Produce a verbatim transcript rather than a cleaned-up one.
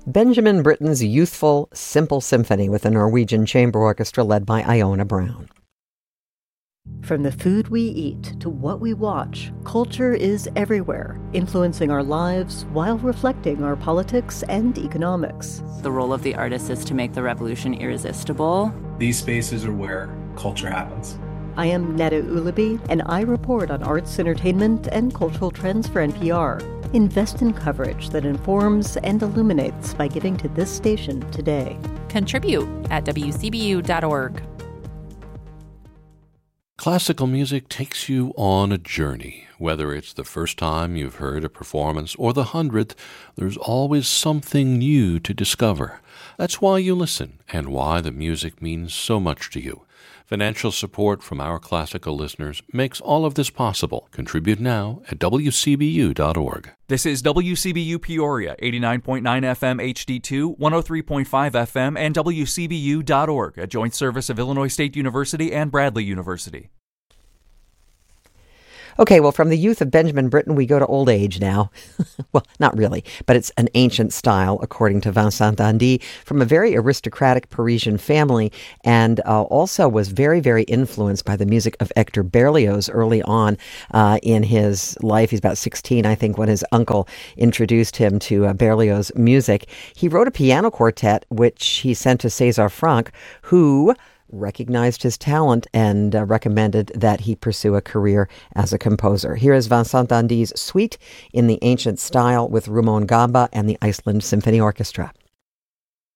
Benjamin Britten's youthful, simple symphony with a Norwegian chamber orchestra led by Iona Brown. From the food we eat to what we watch, culture is everywhere, influencing our lives while reflecting our politics and economics. The role of the artist is to make the revolution irresistible. These spaces are where culture happens. I am Netta Ulaby, and I report on arts, entertainment, and cultural trends for N P R. Invest in coverage that informs and illuminates by giving to this station today. Contribute at W C B U dot org. Classical music takes you on a journey. Whether it's the first time you've heard a performance or the hundredth, there's always something new to discover. That's why you listen and why the music means so much to you. Financial support from our classical listeners makes all of this possible. Contribute now at W C B U dot org. This is W C B U Peoria, eighty-nine point nine F M H D two, one oh three point five F M, and W C B U dot org, a joint service of Illinois State University and Bradley University. Okay, well, from the youth of Benjamin Britten, we go to old age now. Well, not really, but it's an ancient style, according to Vincent d'Indy, from a very aristocratic Parisian family, and uh, also was very, very influenced by the music of Hector Berlioz early on uh, in his life. He's about sixteen, I think, when his uncle introduced him to uh, Berlioz music. He wrote a piano quartet, which he sent to César Franck, who recognized his talent and uh, recommended that he pursue a career as a composer. Here is Vincent d'Indy's Suite in the Ancient Style with Rumon Gamba and the Iceland Symphony Orchestra.